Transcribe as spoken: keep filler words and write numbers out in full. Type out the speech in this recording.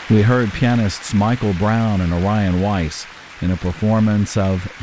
We heard pianists Michael Brown and Orion Weiss in a performance of